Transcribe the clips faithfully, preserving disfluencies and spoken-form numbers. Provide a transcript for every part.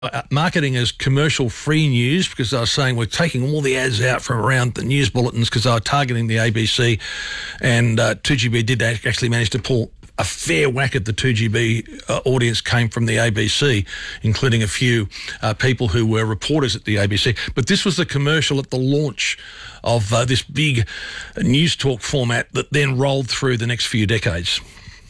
Uh, marketing as commercial-free news because they were saying we're taking all the ads out from around the news bulletins because they were targeting the A B C, and uh, two G B did actually manage to pull a fair whack at the two G B uh, audience came from the A B C, including a few uh, people who were reporters at the A B C. But this was the commercial at the launch of uh, this big news talk format that then rolled through the next few decades.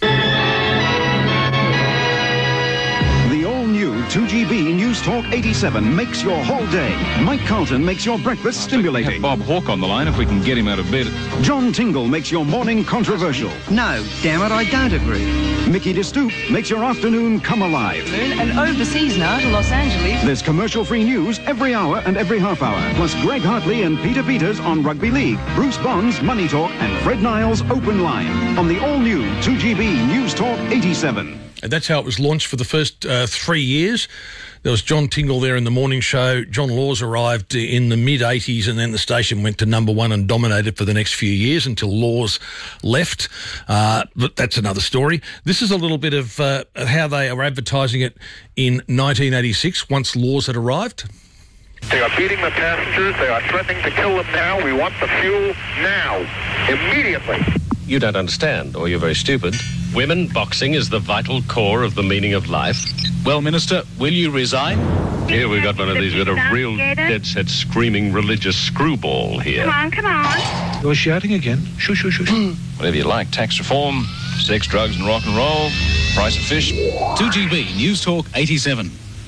two G B News Talk eighty-seven makes your whole day. Mike Carlton makes your breakfast stimulating. Have Bob Hawke on the line if we can get him out of bed. John Tingle makes your morning controversial. No, damn it, I don't agree. Mickey DeStoop makes your afternoon come alive. And overseas now to Los Angeles. There's commercial-free news every hour and every half hour. Plus Greg Hartley and Peter Peters on Rugby League, Bruce Bond's Money Talk, and Fred Niles' Open Line on the all-new two G B News Talk eighty-seven. And that's how it was launched for the first uh, three years. There was John Tingle there in the morning show. John Laws arrived in the mid-eighties, and then the station went to number one and dominated for the next few years until Laws left. Uh, but that's another story. This is a little bit of uh, how they were advertising it in nineteen eighty-six, once Laws had arrived. They are beating the passengers. They are threatening to kill them now. We want the fuel now, immediately. You don't understand, or you're very stupid. Women, boxing is the vital core of the meaning of life. Well, Minister, will you resign? Here we've got one of these, got a real dead-set screaming religious screwball here. Come on, come on. You're shouting again. Shoo, shoo, shoo, shoo. Whatever you like, tax reform, sex, drugs and rock and roll, price of fish. two G B News Talk eighty-seven.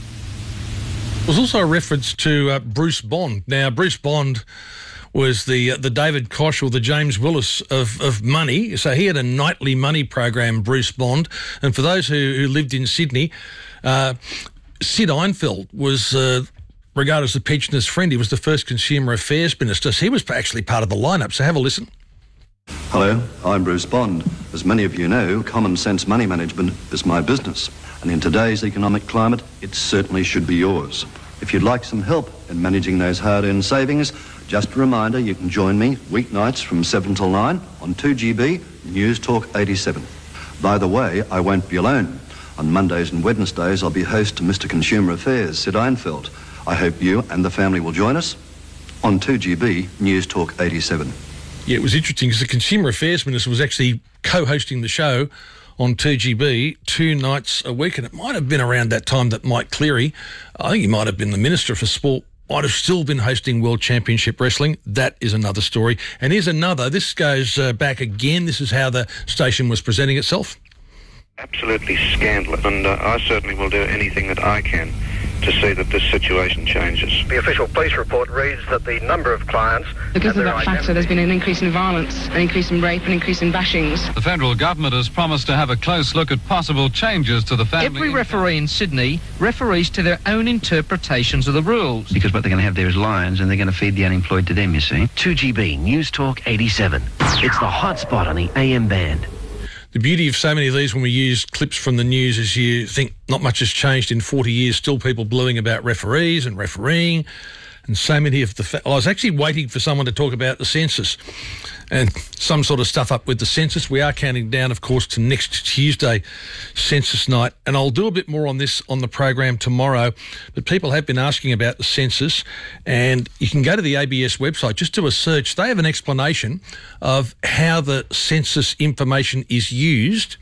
There was also a reference to uh, Bruce Bond. Now, Bruce Bond was the uh, the David Koch or the James Willis of, of money. So he had a nightly money program, Bruce Bond. And for those who, who lived in Sydney, uh, Sid Einfeld was uh, regarded as the pensioners' friend. He was the first Consumer Affairs Minister. So he was actually part of the lineup. So have a listen. Hello, I'm Bruce Bond. As many of you know, common sense money management is my business. And in today's economic climate, it certainly should be yours. If you'd like some help in managing those hard-earned savings, just a reminder, you can join me weeknights from seven till nine on two G B News Talk eighty-seven. By the way, I won't be alone. On Mondays and Wednesdays, I'll be host to Mister Consumer Affairs, Sid Einfeld. I hope you and the family will join us on two G B News Talk eighty-seven. Yeah, it was interesting because the Consumer Affairs Minister was actually co-hosting the show on two G B two nights a week, and it might have been around that time that Mike Cleary, I think he might have been the Minister for Sport, might have still been hosting World Championship Wrestling. That is another story. And here's another. This goes uh, back again. This is how the station was presenting itself. Absolutely scandalous, and uh, I certainly will do anything that I can to see that this situation changes. The official police report reads that the number of clients... Because of that factor, there's been an increase in violence, an increase in rape, an increase in bashings. The federal government has promised to have a close look at possible changes to the family... Every referee in Sydney referees to their own interpretations of the rules. Because what they're going to have there is lions, and they're going to feed the unemployed to them, you see. two G B News Talk eighty-seven. It's the hot spot on the A M band. The beauty of so many of these when we use clips from the news is you think not much has changed in forty years, still people bluing about referees and refereeing, and so many of the... Fa- I was actually waiting for someone to talk about the census and some sort of stuff up with the census. We are counting down, of course, to next Tuesday, census night, and I'll do a bit more on this on the program tomorrow, but people have been asking about the census, and you can go to the A B S website, just do a search. They have an explanation of how the census information is used,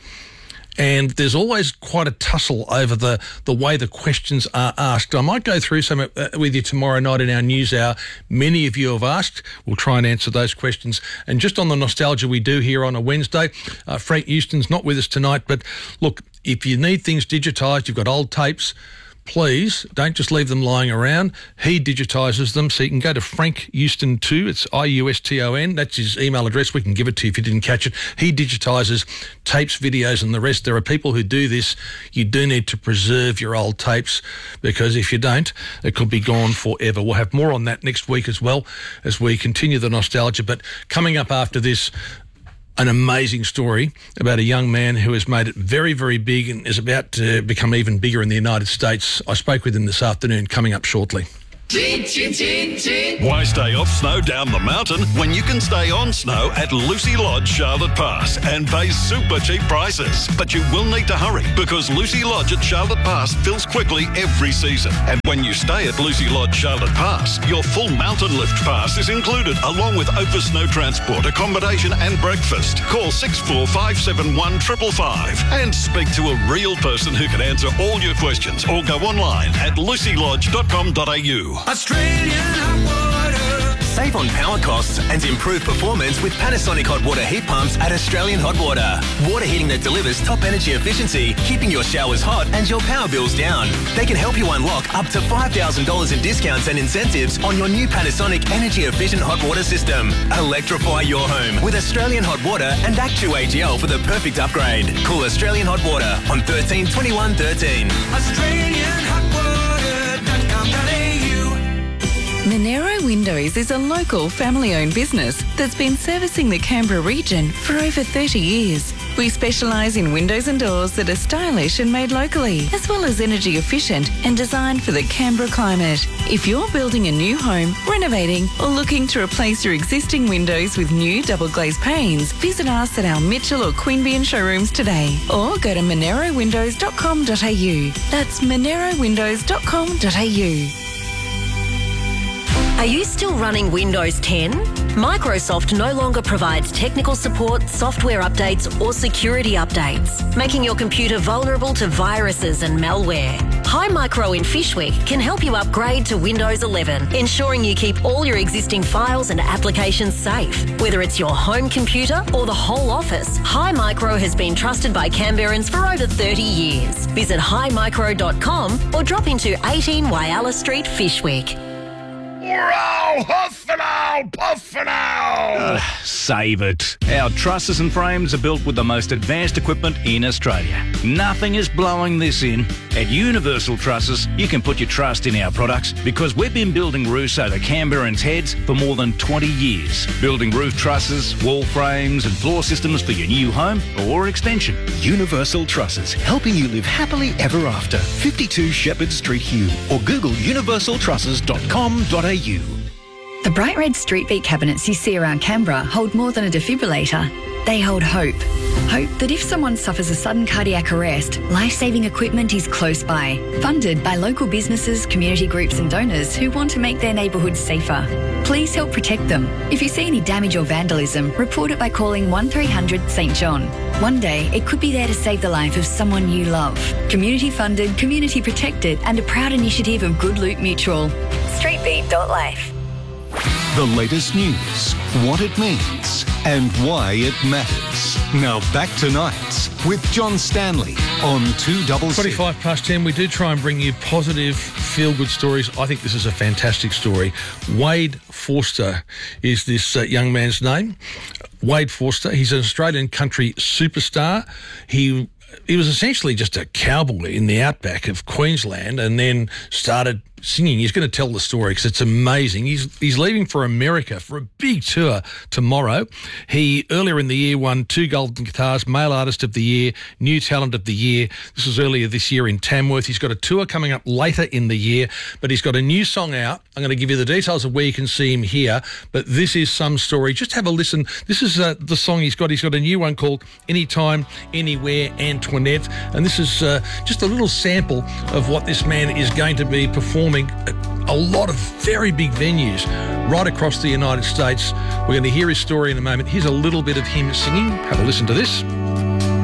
and there's always quite a tussle over the, the way the questions are asked. I might go through some uh, with you tomorrow night in our news hour. Many of you have asked. We'll try and answer those questions. And just on the nostalgia we do here on a Wednesday, uh, Frank Houston's not with us tonight, but look, if you need things digitised, you've got old tapes, please don't just leave them lying around. He digitises them, so you can go to Frank Houston two. It's I U S T O N. That's his email address. We can give it to you if you didn't catch it. He digitises tapes, videos and the rest. There are people who do this. You do need to preserve your old tapes, because if you don't, it could be gone forever. We'll have more on that next week as well as we continue the nostalgia. But coming up after this, an amazing story about a young man who has made it very, very big and is about to become even bigger in the United States. I spoke with him this afternoon, coming up shortly. Chin, chin, chin, chin. Why stay off snow down the mountain when you can stay on snow at Lucy Lodge, Charlotte Pass and pay super cheap prices? But you will need to hurry because Lucy Lodge at Charlotte Pass fills quickly every season. And when you stay at Lucy Lodge, Charlotte Pass, your full mountain lift pass is included along with over snow transport, accommodation and breakfast. Call six four five seven one five five five and speak to a real person who can answer all your questions or go online at lucy lodge dot com dot a u. Australian hot water. Save on power costs and improve performance with Panasonic hot water heat pumps at Australian Hot Water. Water heating that delivers top energy efficiency, keeping your showers hot and your power bills down. They can help you unlock up to five thousand dollars in discounts and incentives on your new Panasonic energy efficient hot water system. Electrify your home with Australian Hot Water and Actu A G L for the perfect upgrade. Call Australian Hot Water on thirteen twenty-one thirteen. Australian Hot Water dot com dot a u. Monero Windows is a local family-owned business that's been servicing the Canberra region for over thirty years. We specialise in windows and doors that are stylish and made locally, as well as energy efficient and designed for the Canberra climate. If you're building a new home, renovating or looking to replace your existing windows with new double glazed panes, visit us at our Mitchell or Queanbeyan showrooms today or go to monero windows dot com dot a u. That's monero windows dot com dot a u. Are you still running Windows ten? Microsoft no longer provides technical support, software updates or security updates, making your computer vulnerable to viruses and malware. Hi Micro in Fishwick can help you upgrade to Windows eleven, ensuring you keep all your existing files and applications safe. Whether it's your home computer or the whole office, Hi Micro has been trusted by Canberrans for over thirty years. Visit hi micro dot com or drop into eighteen Whyalla Street, Fishwick. Whoa, huff and owl, puff and owl. Uh, save it. Our trusses and frames are built with the most advanced equipment in Australia. Nothing is blowing this in. At Universal Trusses, you can put your trust in our products because we've been building roofs over Canberrans' heads for more than twenty years. Building roof trusses, wall frames and floor systems for your new home or extension. Universal Trusses, helping you live happily ever after. fifty-two Shepherd Street, Hugh, or Google universal trusses dot com dot a u. The bright red street beat cabinets you see around Canberra hold more than a defibrillator. They hold hope. Hope that if someone suffers a sudden cardiac arrest, life-saving equipment is close by. Funded by local businesses, community groups and donors who want to make their neighbourhoods safer. Please help protect them. If you see any damage or vandalism, report it by calling one three hundred St John. One day, it could be there to save the life of someone you love. Community funded, community protected and a proud initiative of Good Loot Mutual. streetbeat dot life. The latest news, what it means, and why it matters. Now back to Nights with John Stanley on two sixty-six. twenty-five past ten, we do try and bring you positive, feel-good stories. I think this is a fantastic story. Wade Forster is this uh, young man's name. Wade Forster, he's an Australian country superstar. He... He was essentially just a cowboy in the outback of Queensland and then started singing. He's going to tell the story because it's amazing. He's he's leaving for America for a big tour tomorrow. He, earlier in the year, won two Golden Guitars, Male Artist of the Year, New Talent of the Year. This was earlier this year in Tamworth. He's got a tour coming up later in the year, but he's got a new song out. I'm going to give you the details of where you can see him here, but this is some story. Just have a listen. This is uh, the song he's got. He's got a new one called Anytime, Anywhere, Antoinette, and this is uh, just a little sample of what this man is going to be performing at a lot of very big venues right across the United States. We're going to hear his story in a moment. Here's a little bit of him singing. Have a listen to this.